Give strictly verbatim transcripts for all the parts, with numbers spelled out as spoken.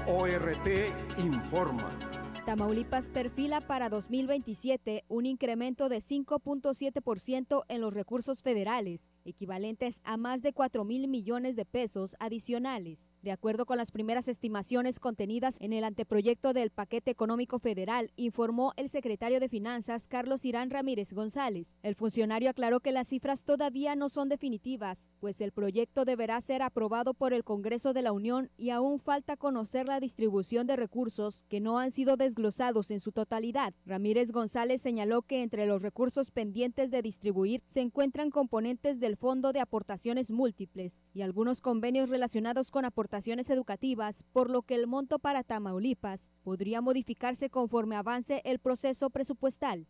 O R T informa. Tamaulipas perfila para dos mil veintisiete un incremento de cinco punto siete por ciento en los recursos federales, equivalentes a más de cuatro mil millones de pesos adicionales. De acuerdo con las primeras estimaciones contenidas en el anteproyecto del paquete económico federal, informó el secretario de Finanzas, Carlos Irán Ramírez González. El funcionario aclaró que las cifras todavía no son definitivas, pues el proyecto deberá ser aprobado por el Congreso de la Unión y aún falta conocer la distribución de recursos que no han sido desglosados desglosados en su totalidad. Ramírez González señaló que entre los recursos pendientes de distribuir se encuentran componentes del Fondo de Aportaciones Múltiples y algunos convenios relacionados con aportaciones educativas, por lo que el monto para Tamaulipas podría modificarse conforme avance el proceso presupuestal.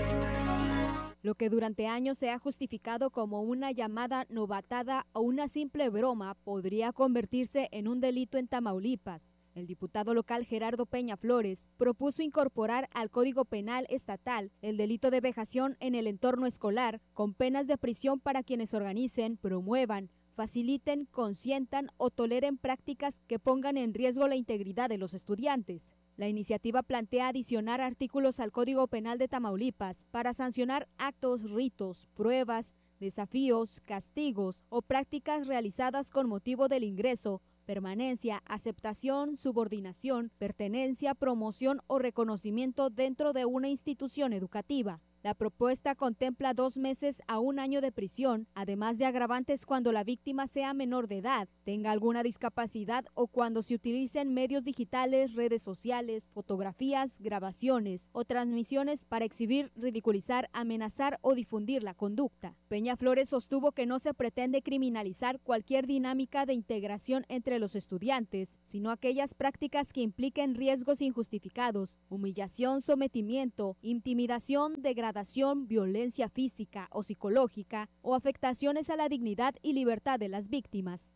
Lo que durante años se ha justificado como una llamada novatada o una simple broma podría convertirse en un delito en Tamaulipas. El diputado local Gerardo Peña Flores propuso incorporar al Código Penal estatal el delito de vejación en el entorno escolar, con penas de prisión para quienes organicen, promuevan, faciliten, consientan o toleren prácticas que pongan en riesgo la integridad de los estudiantes. La iniciativa plantea adicionar artículos al Código Penal de Tamaulipas para sancionar actos, ritos, pruebas, desafíos, castigos o prácticas realizadas con motivo del ingreso, permanencia, aceptación, subordinación, pertenencia, promoción o reconocimiento dentro de una institución educativa. La propuesta contempla dos meses a un año de prisión, además de agravantes cuando la víctima sea menor de edad, tenga alguna discapacidad o cuando se utilicen medios digitales, redes sociales, fotografías, grabaciones o transmisiones para exhibir, ridiculizar, amenazar o difundir la conducta. Peña Flores sostuvo que no se pretende criminalizar cualquier dinámica de integración entre los estudiantes, sino aquellas prácticas que impliquen riesgos injustificados, humillación, sometimiento, intimidación, degradación, violencia física o psicológica o afectaciones a la dignidad y libertad de las víctimas.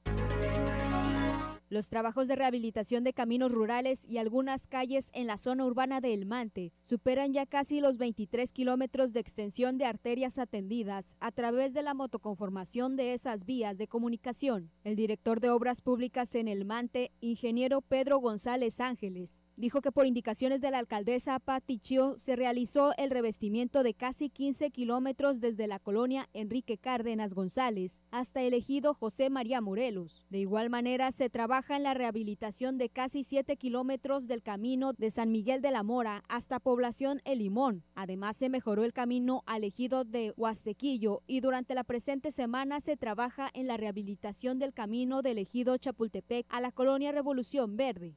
Los trabajos de rehabilitación de caminos rurales y algunas calles en la zona urbana de El Mante superan ya casi los veintitrés kilómetros de extensión de arterias atendidas a través de la motoconformación de esas vías de comunicación. El director de Obras Públicas en El Mante, ingeniero Pedro González Ángeles, dijo que por indicaciones de la alcaldesa Pati Chio se realizó el revestimiento de casi quince kilómetros desde la colonia Enrique Cárdenas González hasta el ejido José María Morelos. De igual manera, se trabaja en la rehabilitación de casi siete kilómetros del camino de San Miguel de la Mora hasta población El Limón. Además, se mejoró el camino al ejido de Huastequillo y durante la presente semana se trabaja en la rehabilitación del camino del ejido Chapultepec a la colonia Revolución Verde.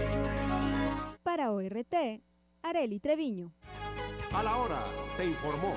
Para O R T, Arely Treviño. A la hora, te informó.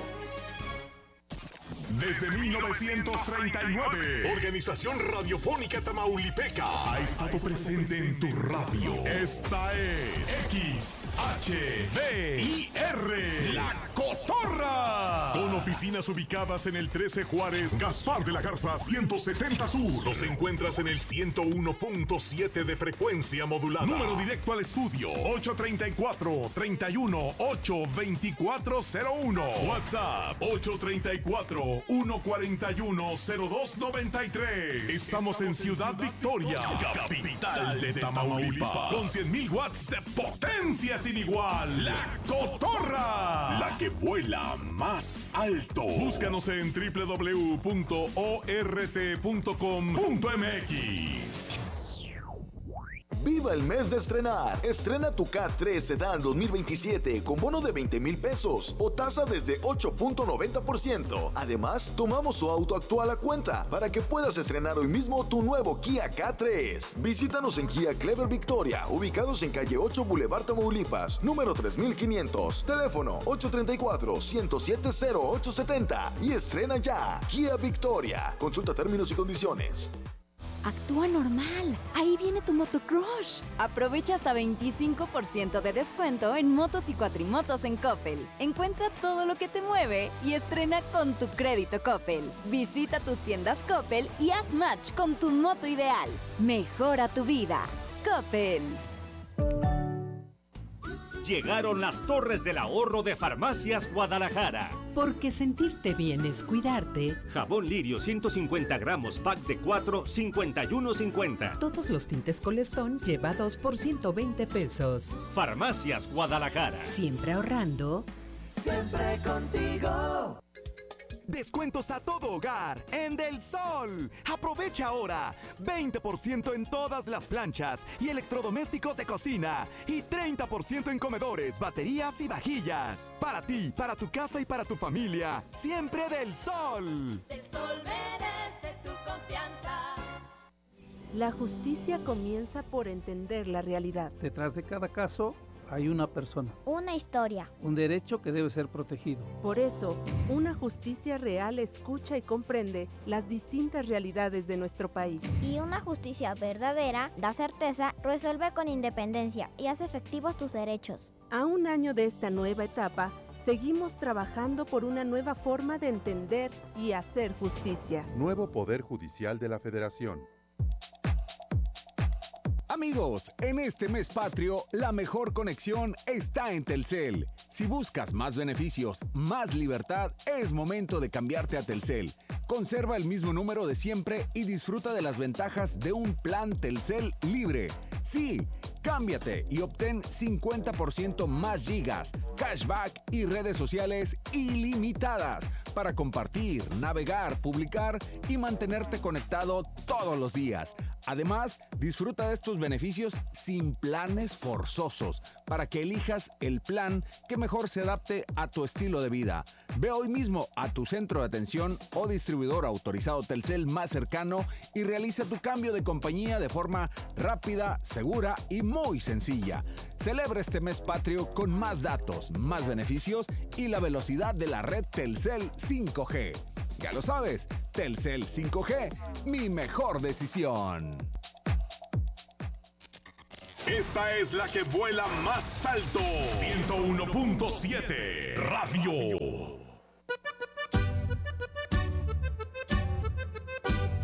Desde mil novecientos treinta y nueve, Organización Radiofónica Tamaulipeca ha estado presente en tu radio. Esta es X H D I R, La Cotorra. Con oficinas ubicadas en el trece Juárez, Gaspar de la Garza ciento setenta Sur. Los encuentras en el ciento uno punto siete de frecuencia modulada. Número directo al estudio ocho treinta y cuatro, treinta y uno, ocho veinticuatro cero uno. WhatsApp ocho treinta y cuatro, uno cuarenta y uno, cero dos noventa y tres. Estamos en Ciudad Victoria, capital de Tamaulipas, con cien mil watts de potencia sin igual. La Cotorra, la que vuela más alto. Búscanos en doble u doble u doble u punto o r t punto com punto m x. ¡Viva el mes de estrenar! Estrena tu K tres Sedan dos mil veintisiete con bono de veinte mil pesos o tasa desde ocho punto noventa por ciento. Además, tomamos su auto actual a cuenta para que puedas estrenar hoy mismo tu nuevo Kia K tres. Visítanos en Kia Clever Victoria, ubicados en calle ocho Boulevard Tamaulipas, número tres mil quinientos. Teléfono ocho treinta y cuatro, ciento siete, cero ocho setenta y estrena ya. Kia Victoria. Consulta términos y condiciones. Actúa normal. Ahí viene tu motocrush. Aprovecha hasta veinticinco por ciento de descuento en motos y cuatrimotos en Coppel. Encuentra todo lo que te mueve y estrena con tu crédito Coppel. Visita tus tiendas Coppel y haz match con tu moto ideal. Mejora tu vida. Coppel. Llegaron las Torres del Ahorro de Farmacias Guadalajara. Porque sentirte bien es cuidarte. Jabón Lirio ciento cincuenta gramos, pack de cuatro, cincuenta y uno cincuenta. Todos los tintes Colestón lleva dos por ciento veinte pesos. Farmacias Guadalajara. Siempre ahorrando. Siempre contigo. Descuentos a todo hogar en Del Sol. Aprovecha ahora. veinte por ciento en todas las planchas y electrodomésticos de cocina. Y treinta por ciento en comedores, baterías y vajillas. Para ti, para tu casa y para tu familia. Siempre Del Sol. Del Sol merece tu confianza. La justicia comienza por entender la realidad. Detrás de cada caso hay una persona. Una historia. Un derecho que debe ser protegido. Por eso, una justicia real escucha y comprende las distintas realidades de nuestro país. Y una justicia verdadera da certeza, resuelve con independencia y hace efectivos tus derechos. A un año de esta nueva etapa, seguimos trabajando por una nueva forma de entender y hacer justicia. Nuevo Poder Judicial de la Federación. Amigos, en este mes patrio, la mejor conexión está en Telcel. Si buscas más beneficios, más libertad, es momento de cambiarte a Telcel. Conserva el mismo número de siempre y disfruta de las ventajas de un plan Telcel libre. Sí, cámbiate y obtén cincuenta por ciento más gigas, cashback y redes sociales ilimitadas para compartir, navegar, publicar y mantenerte conectado todos los días. Además, disfruta de estos beneficios sin planes forzosos para que elijas el plan que mejor se adapte a tu estilo de vida. Ve hoy mismo a tu centro de atención o distribuidor autorizado Telcel más cercano y realiza tu cambio de compañía de forma rápida, segura y muy sencilla. Celebra este mes patrio con más datos, más beneficios y la velocidad de la red Telcel cinco G. Ya lo sabes, Telcel cinco G, mi mejor decisión. Esta es la que vuela más alto. ciento uno punto siete Radio.